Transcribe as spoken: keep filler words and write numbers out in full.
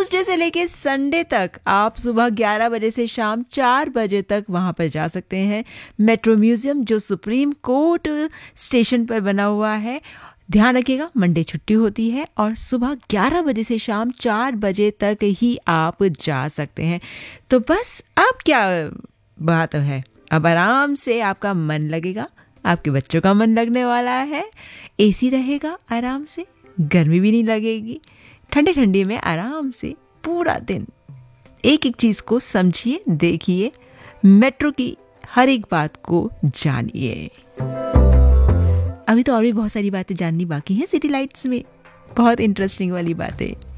Tuesday से लेके Sunday तक आप सुबह ग्यारह बजे से शाम चार बजे तक वहां पर जा सकते हैं। मेट्रो म्यूजियम जो सुप्रीम कोर्ट स्टेशन पर बना हुआ है। ध्यान रखिएगा, मंडे छुट्टी होती है और सुबह ग्यारह बजे से शाम चार बजे तक ही आप जा सकते हैं। तो बस अब क्या बात है, अब आराम से आपका मन लगेगा, आपके बच्चों का मन लगने वाला है। एसी रहेगा, आराम से गर्मी भी नहीं लगेगी। ठंडे ठंडी में आराम से पूरा दिन एक एक चीज़ को समझिए, देखिए, मेट्रो की हर एक बात को जानिए। अभी तो और भी बहुत सारी बातें जाननी बाकी हैं सिटी लाइट्स में, बहुत इंटरेस्टिंग वाली बातें।